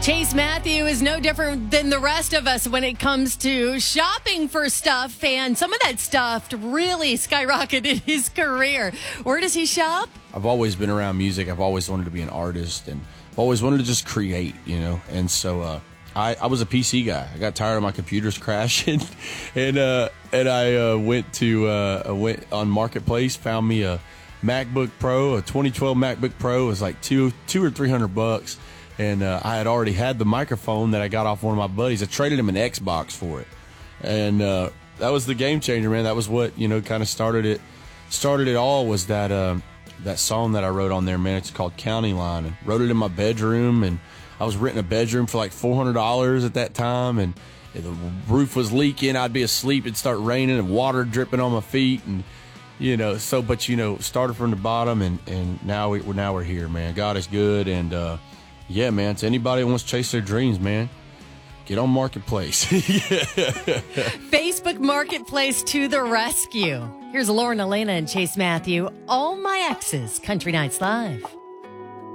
Chase Matthew is no different than the rest of us when it comes to shopping for stuff, and some of that stuff really skyrocketed his career. Where does he shop? I've always been around music. I've always wanted to be an artist, and I've always wanted to just create, And so I was a PC guy. I got tired of my computers crashing, and I went on Marketplace, found me a MacBook Pro, a 2012 MacBook Pro. It was like $200 or $300. And I had already had the microphone that I got off one of my buddies. I traded him an Xbox for it. And that was the game changer, man. That was what, kind of started it all, was that song that I wrote on there, man. It's called County Line. And wrote it in my bedroom. And I was renting a bedroom for like $400 at that time. And the roof was leaking. I'd be asleep. It'd start raining and water dripping on my feet. And, started from the bottom. And now we're here, man. God is good. And, yeah, man, to anybody who wants to chase their dreams, man, get on Marketplace. Facebook Marketplace to the rescue. Here's Lauren Elena and Chase Matthew, All My Exes, Country Nights Live.